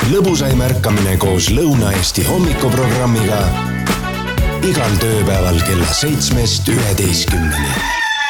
lõbusaim ärkamine koos Lõuna-Eesti hommikuprogrammiga igal tööpäeval kella 7-11.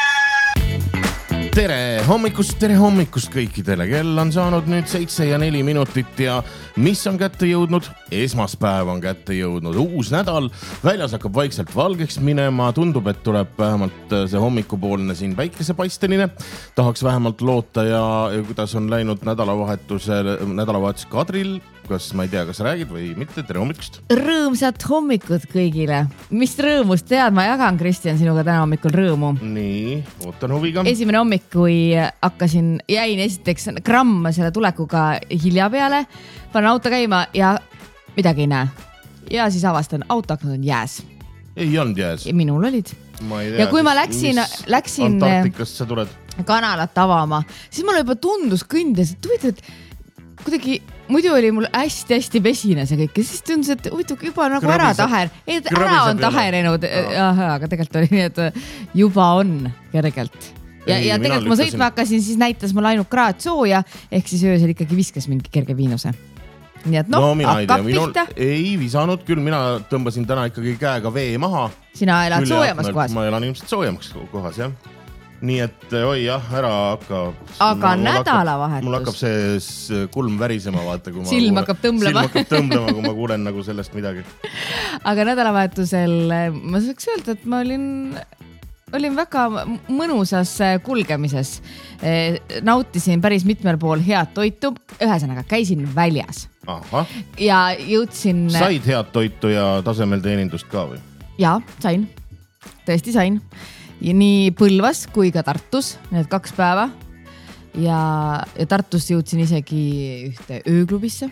Tere hommikust kõikidele. Kell on saanud nüüd 7:04 ja mis on kätte jõudnud? Esmaspäev on kätte jõudnud. Uus nädal. Väljas hakkab vaikselt valgeks minema. Tundub, et tuleb vähemalt see hommikupoolne siin päikesepaisteline. Tahaks vähemalt loota ja kuidas on läinud nädalavahetus Kadril. Kas ma ei tea, kas räägid või mitte? Tere hommikust. Rõõmsat hommikut kõigile. Mis rõõmust tead, ma jagan Kristjan sinuga täna hommikul rõõmu. Nii, ootan huviga. Esimene hommik, kui jäin esiteks gramm selle tulekuga hilja peale, panen auto käima ja midagi ei näe. Ja siis avastan, autoaknad on jääs. Ei olnud jääs. Minul olid. Ma ei tea, ja kui ma läksin Antarktikast sa tuled? Kanalat avama, siis mulle juba tundus kõndes, et kuidagi muidu oli mul hästi vesine see kõik ja siis tundus, et juba nagu ära on taherenud. Aga tegelikult oli nii, et juba on kergelt. Ja tegelikult ma sõitma hakkasin, siis näitas mul ainult kraad sooja, ehk siis öösel ikkagi viskas mingi kerge viinuse. Nii et hakkab pihta. Ei visanud küll, mina tõmbasin täna ikkagi käega vee maha. Sina elad soojamas kohas? Ma elan ilmselt soojamas kohas, jah. Nii et oi jah, ära hakka. Aga nädalavahetus. Mul hakkab see kulm värisema, vaata. Silm hakkab tõmblema, kui ma kuulen nagu sellest midagi. Aga nädalavahetusel ma saaks öelda, et ma olin väga mõnusas kulgemises. Nautisin päris mitmel pool head toitu. Ühesõnaga, käisin väljas. Aha. Ja jõudsin... Said head toitu ja tasemel teenindust ka või? Jaa, sain. Tõesti sain. Ja nii Põlvas kui ka Tartus, need 2 päeva. Ja Tartus jõudsin isegi ühte ööklubisse.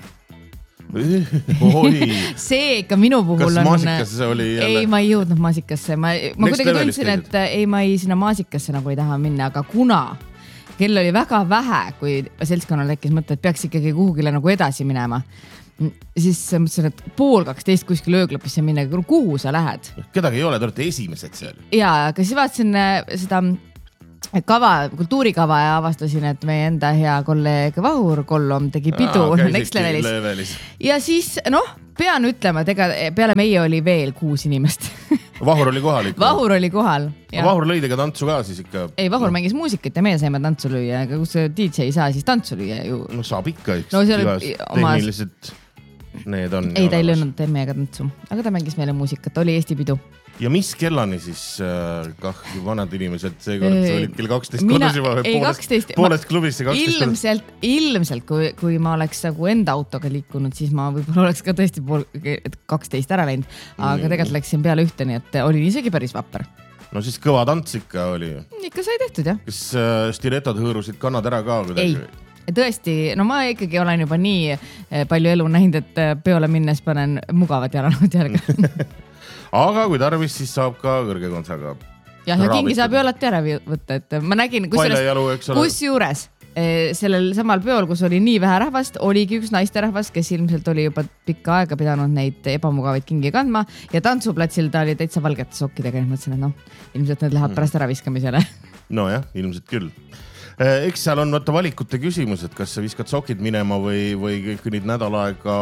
See ikka minu puhul on... Kas maasikasse oli jälle? Ei, ma ei jõudnud maasikasse. Ma kuidagi tundsin, et ma ei sinna maasikasse nagu ei taha minna, aga kuna kell oli väga vähe, kui seltskonnal tekkis mõte, et peaks ikkagi kuhugile nagu edasi minema, siis mõtlesin, et 11:30 kuskil ööklubisse minna, kuhu sa lähed? Kedagi ei ole, te olete esimesed seal. Jaa, aga siis vaatasin seda kultuurikava ja avastasin, et meie enda hea kolleeg Vahur Kollom tegi pidu Next Levelis. Ja siis, pean ütlema, et peale meie oli veel 6 inimest. Vahur oli kohal ikka? Vahur oli kohal. Vahur lõi tega tantsu ka siis ikka? Ei, Vahur mängis muusikat ja meie saime tantsu lüüa, aga kus DJ ei saa, siis tantsu lüüa ju. Saab ikka, eks. Tehnilised need on. Ei, ta ei löönud meiega tantsu, aga ta mängis meile muusikat, oli Eesti pidu. Ja mis kellani siis vanad inimesed seekord olid kell 12 kodus juba poolest klubisse 12? Ilmselt, kui ma oleks nagu enda autoga liikunud, siis ma võib-olla oleks ka tõesti 12 ära läinud, aga tegelikult läksin peale 1, nii et oli isegi päris vapper. No siis kõva tants ikka oli. Ikka sai tehtud, jah. Kas stiletod hõõrusid kannad ära ka? Ei. Tõesti, ma ikkagi olen juba nii palju elu näinud, et peole minnes panen mugavat jalanud järga. Aga kui tarvis, siis saab ka kõrge kontsaga. Ja kingi saab ju alati ära võtta, et ma nägin, kus juures sellel samal peol, kus oli nii vähe rahvast, oligi üks naisterahvas, kes ilmselt oli juba pikka aega pidanud neid ebamugavaid kingi kandma ja tantsuplatsil ta oli täitsa valgete sokkidega, nii mõtlesin, et ilmselt need läheb pärast ära viskamisele. No jah, ilmselt küll. Eks seal on valikute küsimus, et kas sa viskad sokid minema või kõnnid nädal aega,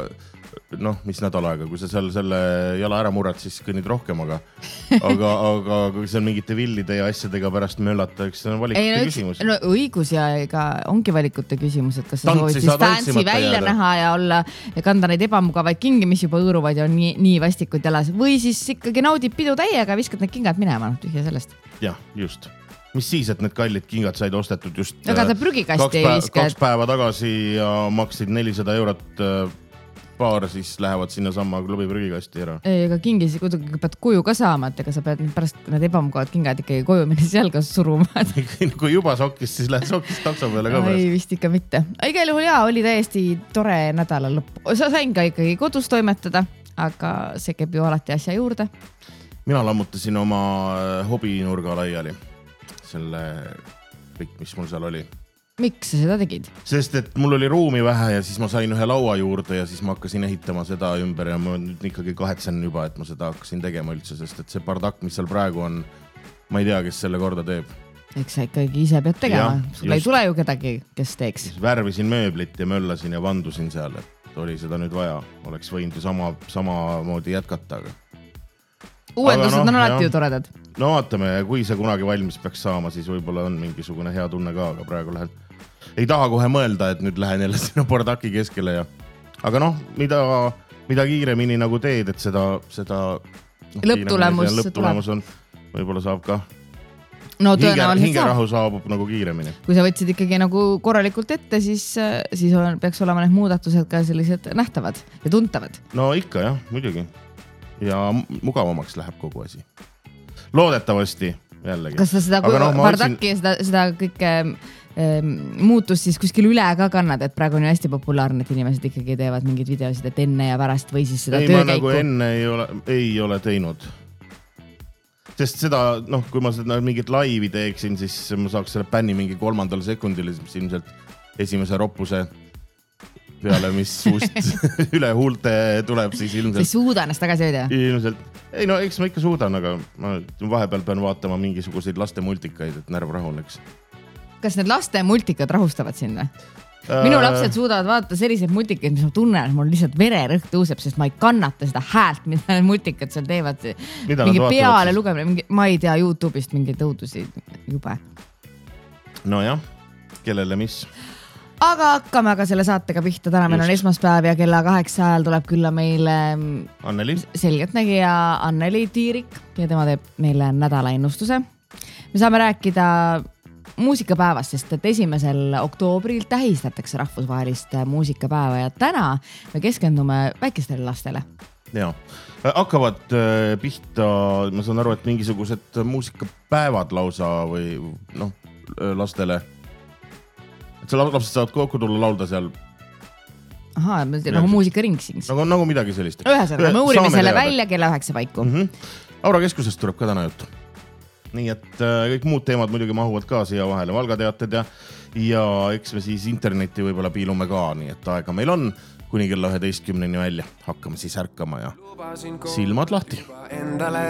mis nädal aega, kui sa seal selle jala ära murrad, siis kõnnid rohkem, aga kui see on mingite villide ja asjadega pärast möllata, eks see on valikute küsimus. No õigus ja ongi valikute küsimus, et kas sa soovid siis fancy välja näha ja olla ja kanda neid ebamugavaid kingi, mis juba õõruvad ja on nii vastikud jalas, või siis ikkagi naudib pidu täiega, viskad need kingad minema, tühja sellest. Jah, just. Mis siis, et need kallid kingad said ostetud just 2 päeva tagasi ja maksid 400 eurot paar, siis lähevad sinna sama klubi prügikasti ära. Ei, aga kingis kuidagi pead koju ka saama, et ega sa pead pärast need ebamugavad kingad ikkagi koju minnes jalga suruma. Kui juba sokist, siis lähed sokist takso peale ka pärast. Ei, vist ikka mitte. Igal juhul oli täiesti tore nädala lõpp. Sa sain ka ikkagi kodus toimetada, aga see käib ju alati asja juurde. Mina lammutasin oma hobinurga laiali. Selle kõik, mis mul seal oli. Miks sa seda tegid? Sest, et mul oli ruumi vähe ja siis ma sain ühe laua juurde ja siis ma hakkasin ehitama seda ümber ja ma nüüd ikkagi kahetsen juba, et ma seda hakkasin tegema üldse, sest et see bardak, mis seal praegu on, ma ei tea, kes selle korda teeb. Eks sa ikkagi ise pead tegema. Sul ei tule ju kedagi, kes teeks. Värvisin mööblit ja möllasin ja vandusin seal. oli seda nüüd vaja, oleks võinud ju samamoodi jätkata, aga uuendused on alati ju toredad. No vaatame, kui see kunagi valmis peaks saama, siis võib-olla on mingisugune hea tunne ka, aga praegu ei taha kohe mõelda, et nüüd lähen jälle sinna Bordaki keskele aga noh, mida kiiremini nagu teed, et seda lõpptulemus on, võib-olla saab ka hingerahu saabub nagu kiiremini. Kui sa võtsid ikkagi nagu korralikult ette, siis peaks olema need muudatused ka sellised nähtavad ja tuntavad. No ikka jah, muidugi. Ja mugavamaks läheb kogu asi. Loodetavasti jällegi. Kas sa seda Bardaki ja seda kõike muutus siis kuskil üle ka kannad, et praegu on ju hästi populaarne, et inimesed ikkagi teevad mingid videosid, et enne ja pärast või siis seda töökäiku? Ma nagu enne ei ole teinud. Sest seda, kui ma seda mingit laivi teeksin, siis ma saaks selle bänni mingi 3. sekundil, mis ilmselt esimese roppuse peale, mis suust üle huulte tuleb, siis ilmselt... Sa ei suuda ennast tagasi hoida? Ilmselt. Ei, eks ma ikka suudan, aga ma vahepeal pean vaatama mingisuguseid laste multikaid, et närv rahuneks. Kas need laste multikad rahustavad sind või? Minu lapsed suudavad vaadata selliseid multikaid, mis ma tunnen, et mul lihtsalt vererõhk tõuseb, sest ma ei kannata seda häält, mida need multikad seal teevad. Mingi peale lugemine, ma ei tea YouTube'ist mingeid õudusi jube. No jah, kellele mis? Aga hakkame aga selle saatega pihta. Täna meil on esmaspäev ja kella 8 ajal tuleb külla meile Anneli. Selgeltnägija Anneli Tiirik ja tema teeb meile nädala ennustuse. Me saame rääkida muusikapäevast, sest et 1. oktoobril tähistatakse rahvusvahelist muusikapäeva ja täna me keskendume väikestele lastele. Ja, hakkavad pihta, ma saan aru, et mingisugused muusikapäevad lausa või lastele. Et see lapsed saavad kokku tulla laulda seal. Aha, nagu muusikaring siin. Nagu midagi sellist. Ühesõnaga, me uurime selle välja kella 9 paiku. Aura keskusest tuleb ka täna juttu. Nii et kõik muud teemad muidugi mahuvad ka siia vahele, valgateated ja eks me siis internetti võib-olla piilume ka, nii et aega meil on kuni kella 11 välja. Hakkame siis ärkama ja silmad lahti. Endale